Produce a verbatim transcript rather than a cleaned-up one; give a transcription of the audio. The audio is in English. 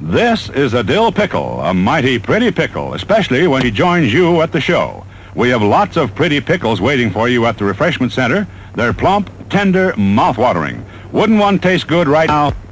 This is a dill pickle, a mighty pretty pickle, especially when he joins you at the show. We have lots of pretty pickles waiting for you at the refreshment center. They're plump, tender, mouth-watering. Wouldn't one taste good right now?